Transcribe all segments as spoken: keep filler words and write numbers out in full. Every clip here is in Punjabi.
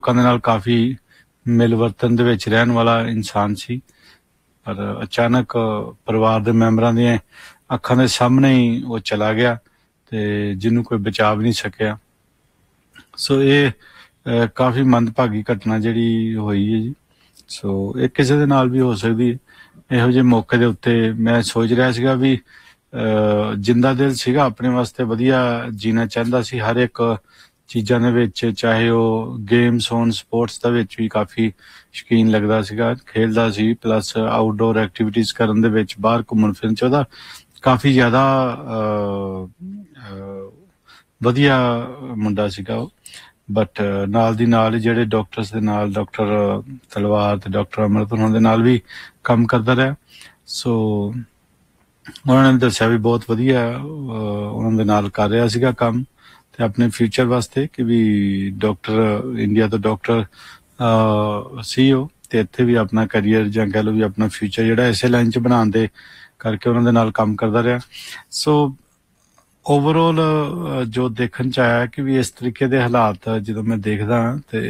ਲੋਕਾਂ ਦੇ ਨਾਲ ਕਾਫੀ ਮਿਲਵਰਤਨ ਦੇ ਵਿੱਚ ਰਹਿਣ ਵਾਲਾ ਇਨਸਾਨ ਸੀ, ਪਰ ਅਚਾਨਕ ਪਰਿਵਾਰ ਦੇ ਮੈਂਬਰਾਂ ਦੀਆਂ ਅੱਖਾਂ ਦੇ ਸਾਹਮਣੇ ਹੀ ਉਹ ਚਲਾ ਗਿਆ ਤੇ ਜਿਹਨੂੰ ਕੋਈ ਬਚਾ ਵੀ ਨਹੀਂ ਸਕਿਆ। ਸੋ ਇਹ ਅਹ, ਕਾਫੀ ਮੰਦਭਾਗੀ ਘਟਨਾ ਜਿਹੜੀ ਹੋਈ ਹੈ ਜੀ। ਸੋ ਇਹ ਕਿਸੇ ਦੇ ਨਾਲ ਵੀ ਹੋ ਸਕਦੀ ਹੈ। ਇਹੋ ਜਿਹੇ ਮੌਕੇ ਦੇ ਉੱਤੇ ਮੈਂ ਸੋਚ ਰਿਹਾ ਸੀਗਾ ਵੀ ਅਹ, ਜਿੰਦਾ ਦਿਲ ਸੀਗਾ, ਆਪਣੇ ਵਾਸਤੇ ਵਧੀਆ ਜੀਣਾ ਚਾਹੁੰਦਾ ਸੀ ਹਰ ਇੱਕ ਚੀਜ਼ਾਂ ਦੇ ਵਿੱਚ, ਚਾਹੇ ਉਹ ਗੇਮਸ ਹੋਣ, ਸਪੋਰਟਸ ਦੇ ਵਿੱਚ ਵੀ ਕਾਫੀ ਸ਼ੌਕੀਨ ਲੱਗਦਾ ਸੀਗਾ, ਖੇਡਦਾ ਸੀ, ਪਲੱਸ ਆਊਟਡੋਰ ਐਕਟੀਵਿਟੀਜ਼ ਕਰਨ ਦੇ ਵਿੱਚ, ਬਾਹਰ ਘੁੰਮਣ ਫਿਰਨ 'ਚ ਉਹਦਾ ਕਾਫੀ ਜ਼ਿਆਦਾ ਅਹ, ਅਹ, ਵਧੀਆ ਮੁੰਡਾ ਸੀਗਾ ਉਹ। ਬਟ ਨਾਲ ਦੀ ਨਾਲ ਜਿਹੜੇ ਡਾਕਟਰਸ ਦੇ ਨਾਲ, ਡਾਕਟਰ ਤਲਵਾਰ ਤੇ ਡਾਕਟਰ ਅਮਰਤ ਉਹਨਾਂ ਦੇ ਨਾਲ ਵੀ ਕੰਮ ਕਰਦਾ ਰਿਹਾ। ਸੋ ਉਹਨਾਂ ਨੇ ਦੱਸਿਆ ਵੀ ਬਹੁਤ ਵਧੀਆ ਉਹਨਾਂ ਦੇ ਨਾਲ ਕਰ ਰਿਹਾ ਸੀਗਾ ਕੰਮ, ਤੇ ਆਪਣੇ ਫਿਊਚਰ ਵਾਸਤੇ ਕਿ ਵੀ ਡਾਕਟਰ ਇੰਡੀਆ ਤੋਂ ਡਾਕਟਰ ਸੀ ਉਹ, ਤੇ ਇੱਥੇ ਵੀ ਆਪਣਾ ਕਰੀਅਰ ਜਾਂ ਕਹਿ ਲਓ ਵੀ ਆਪਣਾ ਫਿਊਚਰ ਜਿਹੜਾ ਇਸੇ ਲਾਈਨ 'ਚ ਬਣਾਉਣ ਦੇ ਕਰਕੇ ਉਹਨਾਂ ਦੇ ਨਾਲ ਕੰਮ ਕਰਦਾ ਰਿਹਾ। ਸੋ ਓਵਰਆਲ ਜੋ ਦੇਖਣ 'ਚ ਆਇਆ ਕਿ ਵੀ ਇਸ ਤਰੀਕੇ ਦੇ ਹਾਲਾਤ ਜਦੋਂ ਮੈਂ ਦੇਖਦਾ ਤੇ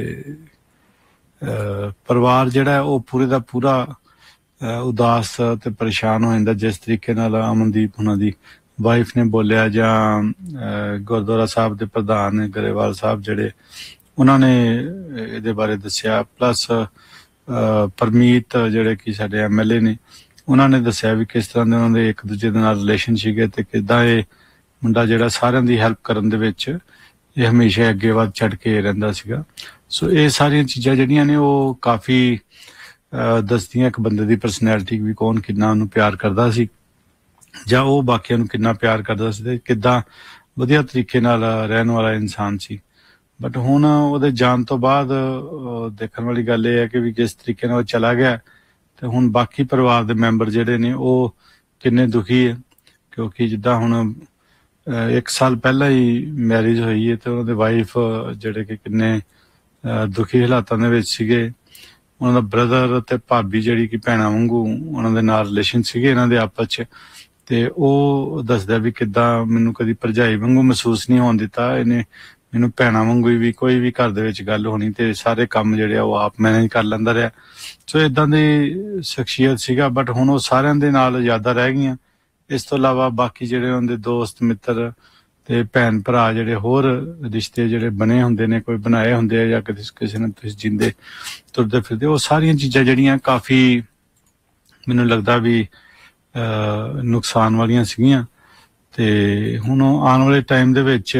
ਪਰਿਵਾਰ ਜਿਹੜਾ ਉਹ ਪੂਰੇ ਦਾ ਪੂਰਾ ਉਦਾਸ ਤੇ ਪਰੇਸ਼ਾਨ ਹੋ ਜਾਂਦਾ, ਜਿਸ ਤਰੀਕੇ ਨਾਲ ਅਮਨਦੀਪ ਉਹਨਾਂ ਦੀ ਵਾਈਫ ਨੇ ਬੋਲਿਆ, ਜਾਂ ਗੁਰਦੁਆਰਾ ਸਾਹਿਬ ਦੇ ਪ੍ਰਧਾਨ ਗਰੇਵਾਲ ਸਾਹਿਬ ਜਿਹੜੇ ਉਹਨਾਂ ਨੇ ਇਹਦੇ ਬਾਰੇ ਦੱਸਿਆ, ਪਲੱਸ ਪਰਮੀਤ ਜਿਹੜੇ ਕਿ ਸਾਡੇ ਐਮ ਐਲ ਏ ਨੇ, ਉਹਨਾਂ ਨੇ ਦੱਸਿਆ ਵੀ ਕਿਸ ਤਰ੍ਹਾਂ ਦੇ ਉਹਨਾਂ ਦੇ ਇੱਕ ਦੂਜੇ ਦੇ ਨਾਲ ਰਿਲੇਸ਼ਨ ਸੀਗੇ ਤੇ ਕਿੱਦਾਂ ਇਹ ਮੁੰਡਾ ਜਿਹੜਾ ਸਾਰਿਆਂ ਦੀ ਹੈਲਪ ਕਰਨ ਦੇ ਵਿੱਚ ਇਹ ਹਮੇਸ਼ਾ ਅੱਗੇ ਵੱਧ ਚੜ ਕੇ ਰਹਿੰਦਾ ਸੀਗਾ। ਸੋ ਇਹ ਸਾਰੀਆਂ ਚੀਜ਼ਾਂ ਜਿਹੜੀਆਂ ਨੇ ਉਹ ਕਾਫੀ ਦੱਸਦੀਆਂ ਇੱਕ ਬੰਦੇ ਦੀ ਪਰਸਨੈਲਿਟੀ, ਵੀ ਕੌਣ ਕਿੰਨਾ ਉਹਨੂੰ ਪਿਆਰ ਕਰਦਾ ਸੀ ਜਾਂ ਉਹ ਬਾਕੀਆਂ ਨੂੰ ਕਿੰਨਾ ਪਿਆਰ ਕਰਦਾ ਸੀ ਤੇ ਕਿੱਦਾਂ ਵਧੀਆ ਤਰੀਕੇ ਨਾਲ ਰਹਿਣ ਵਾਲਾ ਇਨਸਾਨ ਸੀ। ਬਟ ਹੁਣ ਉਹਦੇ ਜਾਣ ਤੋਂ ਬਾਅਦ ਦੇਖਣ ਵਾਲੀ ਗੱਲ ਇਹ ਹੈ ਕਿ ਵੀ ਜਿਸ ਤਰੀਕੇ ਨਾਲ ਉਹ ਚਲਾ ਗਿਆ ਤੇ ਹੁਣ ਬਾਕੀ ਪਰਿਵਾਰ ਦੇ ਮੈਂਬਰ ਜਿਹੜੇ ਨੇ ਉਹ ਕਿੰਨੇ ਦੁਖੀ ਹੈ, ਕਿਉਂਕਿ ਜਿੱਦਾਂ ਹੁਣ ਇੱਕ ਸਾਲ ਪਹਿਲਾਂ ਹੀ ਮੈਰਿਜ ਹੋਈ ਹੈ ਤੇ ਉਹਨਾਂ ਦੇ ਵਾਈਫ ਜਿਹੜੇ ਕਿ ਕਿੰਨੇ ਦੁਖੀ ਹਾਲਾਤਾਂ ਦੇ ਵਿੱਚ ਸੀਗੇ। ਉਹਨਾਂ ਦਾ ਬ੍ਰਦਰ ਤੇ ਭਾਬੀ ਜਿਹੜੀ ਕਿ ਭੈਣਾਂ ਵਾਂਗੂ ਉਹਨਾਂ ਦੇ ਨਾਲ ਰਿਲੇਸ਼ਨ ਸੀਗੇ ਇਹਨਾਂ ਦੇ ਆਪਸ 'ਚ, ਤੇ ਉਹ ਦੱਸਦਾ ਵੀ ਕਿੱਦਾਂ ਮੈਨੂੰ ਕਦੀ ਭਰਜਾਈ ਵਾਂਗੂ ਮਹਿਸੂਸ ਨਹੀਂ ਹੋਣ ਦਿੱਤਾ, ਇਹਨੇ ਮੈਨੂੰ ਭੈਣਾਂ ਵਾਂਗੂ ਵੀ ਕੋਈ ਵੀ ਘਰ ਦੇ ਵਿੱਚ ਗੱਲ ਹੋਣੀ ਤੇ ਸਾਰੇ ਕੰਮ ਜਿਹੜੇ ਆ ਉਹ ਆਪ ਮੈਨੇਜ ਕਰ ਲੈਂਦਾ ਰਿਹਾ। ਸੋ ਇਦਾਂ ਦੀ ਸ਼ਖਸੀਅਤ ਸੀਗਾ। ਬਟ ਹੁਣ ਉਹ ਸਾਰਿਆਂ ਦੇ ਨਾਲ ਯਾਦਾਂ ਰਹਿ ਗਈਆਂ। ਇਸ ਤੋਂ ਇਲਾਵਾ ਬਾਕੀ ਜਿਹੜੇ ਉਹਨਾਂ ਦੇ ਦੋਸਤ ਮਿੱਤਰ ਤੇ ਭੈਣ ਭਰਾ ਜਿਹੜੇ ਹੋਰ ਰਿਸ਼ਤੇ ਜਿਹੜੇ ਬਣੇ ਹੁੰਦੇ ਨੇ, ਕੋਈ ਬਣਾਏ ਹੁੰਦੇ ਆ ਜਾਂ ਕਿਸੇ ਕਿਸੇ ਨੇ ਤੁਸੀਂ ਜਿੰਦੇ ਤੁਰਦੇ ਫਿਰਦੇ, ਉਹ ਸਾਰੀਆਂ ਚੀਜ਼ਾਂ ਜਿਹੜੀਆਂ ਕਾਫੀ ਮੈਨੂੰ ਲੱਗਦਾ ਵੀ ਅਹ ਨੁਕਸਾਨ ਵਾਲੀਆਂ ਸੀਗੀਆਂ। ਤੇ ਹੁਣ ਆਉਣ ਵਾਲੇ ਟਾਈਮ ਦੇ ਵਿੱਚ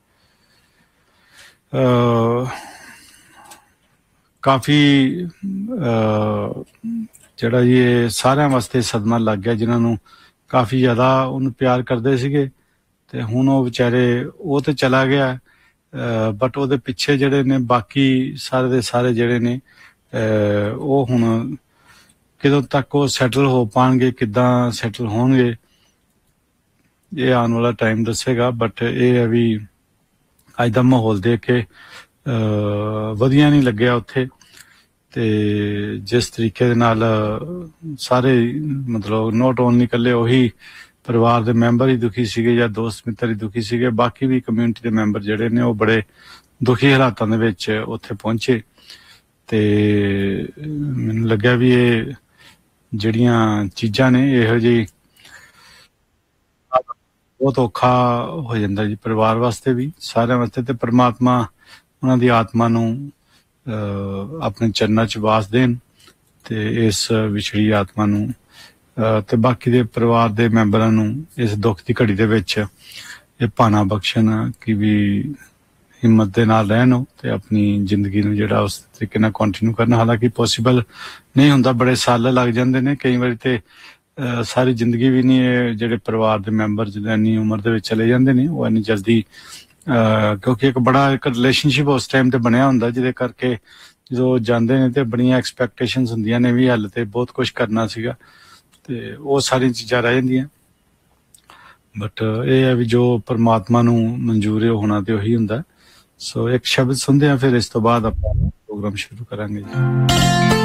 ਅਹ ਕਾਫੀ ਅਹ ਜਿਹੜਾ ਇਹ ਸਾਰਿਆਂ ਵਾਸਤੇ ਸਦਮਾ ਲੱਗ ਗਿਆ, ਜਿਨ੍ਹਾਂ ਨੂੰ ਕਾਫੀ ਜ਼ਿਆਦਾ ਉਹਨੂੰ ਪਿਆਰ ਕਰਦੇ ਸੀਗੇ ਤੇ ਹੁਣ ਉਹ ਵਿਚਾਰੇ ਉਹ ਤੇ ਚਲਾ ਗਿਆ, ਬਟ ਉਹਦੇ ਪਿੱਛੇ ਜਿਹੜੇ ਨੇ ਬਾਕੀ ਸਾਰੇ ਦੇ ਸਾਰੇ ਜਿਹੜੇ ਨੇ ਉਹ ਹੁਣ ਕਦੋਂ ਤੱਕ ਉਹ ਸੈਟਲ ਹੋ ਪਾਉਣਗੇ, ਕਿੱਦਾਂ ਸੈਟਲ ਹੋਣਗੇ, ਇਹ ਆਉਣ ਵਾਲਾ ਟਾਈਮ ਦੱਸੇਗਾ। ਬਟ ਇਹ ਹੈ ਵੀ ਅੱਜ ਦਾ ਮਾਹੌਲ ਦੇਖ ਕੇ ਵਧੀਆ ਨਹੀਂ ਲੱਗਿਆ ਉੱਥੇ, ਤੇ ਜਿਸ ਤਰੀਕੇ ਦੇ ਨਾਲ ਸਾਰੇ ਮਤਲਬ ਨੋਟ ਓਨਲੀ ਇਕੱਲੇ ਉਹੀ ਪਰਿਵਾਰ ਦੇ ਮੈਂਬਰ ਹੀ ਦੁਖੀ ਸੀਗੇ ਜਾਂ ਦੋਸਤ ਮਿੱਤਰ ਹੀ ਦੁਖੀ ਸੀਗੇ, ਬਾਕੀ ਵੀ ਕਮਿਊਨਿਟੀ ਦੇ ਮੈਂਬਰ ਜਿਹੜੇ ਨੇ ਉਹ ਬੜੇ ਦੁਖੀ ਹਾਲਾਤਾਂ ਦੇ ਵਿੱਚ ਉੱਥੇ ਪਹੁੰਚੇ। ਤੇ ਮੈਨੂੰ ਲੱਗਿਆ ਵੀ ਇਹ ਜਿਹੜੀਆਂ ਚੀਜ਼ਾਂ ਨੇ ਇਹੋ ਜਿਹੀ ਬਹੁਤ ਔਖਾ ਹੋ ਜਾਂਦਾ ਜੀ ਪਰਿਵਾਰ ਵਾਸਤੇ ਵੀ, ਸਾਰਿਆਂ ਵਾਸਤੇ। ਤੇ ਪਰਮਾਤਮਾ ਉਹਨਾਂ ਦੀ ਆਤਮਾ ਨੂੰ ਆਪਣੇ ਚਰਨਾਂ 'ਚ ਵਾਸ ਦੇਣ ਤੇ ਇਸ ਵਿਛੜੀ ਆਤਮਾ ਨੂੰ ਤੇ ਬਾਕੀ ਦੇ ਪਰਿਵਾਰ ਦੇ ਮੈਂਬਰਾਂ ਨੂੰ ਇਸ ਦੁੱਖ ਦੀ ਘੜੀ ਦੇ ਵਿੱਚ ਇਹ ਭਾਣਾ ਬਖਸ਼ਣ ਕਿ ਵੀ ਹਿੰਮਤ ਦੇ ਨਾਲ ਰਹਿਣ ਉਹ ਤੇ ਆਪਣੀ ਜ਼ਿੰਦਗੀ ਨੂੰ ਜਿਹੜਾ ਉਸ ਤਰੀਕੇ ਨਾਲ ਕੰਟੀਨਿਊ ਕਰਨਾ। ਹਾਲਾਂਕਿ ਪੋਸੀਬਲ ਨਹੀਂ ਹੁੰਦਾ, ਬੜੇ ਸਾਲ ਲੱਗ ਜਾਂਦੇ ਨੇ ਕਈ ਵਾਰੀ, ਤੇ ਸਾਰੀ ਜ਼ਿੰਦਗੀ ਵੀ ਨਹੀਂ ਇਹ ਜਿਹੜੇ ਪਰਿਵਾਰ ਦੇ ਮੈਂਬਰ ਜਦੋਂ ਇੰਨੀ ਉਮਰ ਦੇ ਵਿੱਚ ਚਲੇ ਜਾਂਦੇ ਨੇ ਉਹ ਇੰਨੀ ਜਲਦੀ, ਕਿਉਂਕਿ ਇੱਕ ਬੜਾ ਇੱਕ ਰਿਲੇਸ਼ਨਸ਼ਿਪ ਉਸ ਟਾਈਮ ਤੇ ਬਣਿਆ ਹੁੰਦਾ ਜਿਹਦੇ ਕਰਕੇ ਜਦੋਂ ਜਾਂਦੇ ਨੇ ਤੇ ਬੜੀਆਂ ਐਕਸਪੈਕਟੇਸ਼ਨਸ ਹੁੰਦੀਆਂ ਨੇ ਵੀ ਹੱਲ ਤੇ ਬਹੁਤ ਕੁਛ ਕਰਨਾ ਸੀਗਾ ਤੇ ਉਹ ਸਾਰੀਆਂ ਚੀਜ਼ਾਂ ਰਹਿ ਜਾਂਦੀਆਂ। ਬਟ ਇਹ ਹੈ ਵੀ ਜੋ ਪਰਮਾਤਮਾ ਨੂੰ ਮਨਜ਼ੂਰ ਹੈ ਹੋਣਾ ਤੇ ਉਹੀ ਹੁੰਦਾ। ਸੋ ਇੱਕ ਸ਼ਬਦ ਸੁਣਦੇ ਆ, ਫਿਰ ਇਸ ਤੋਂ ਬਾਅਦ ਆਪਾਂ ਪ੍ਰੋਗਰਾਮ ਸ਼ੁਰੂ ਕਰਾਂਗੇ ਜੀ।